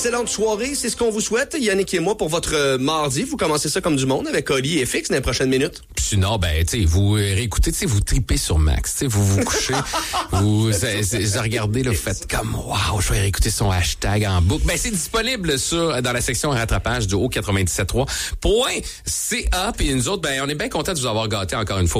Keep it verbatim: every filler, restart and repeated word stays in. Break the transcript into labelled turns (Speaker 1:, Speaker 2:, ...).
Speaker 1: excellente soirée, c'est ce qu'on vous souhaite, Yannick et moi, pour votre euh, mardi. Vous commencez ça comme du monde avec Oli et Fix dans les prochaines minutes.
Speaker 2: Sinon, ben, tu sais, vous réécoutez, tu sais, vous tripez sur Max, tu sais, vous vous couchez, vous, vous regardez, là, vous faites comme, waouh, je vais réécouter son hashtag en boucle. Ben, c'est disponible, ça, dans la section rattrapage du haut quatre-vingt-dix-sept trois point C A. Puis nous autres, ben, on est bien contents de vous avoir gâté encore une fois.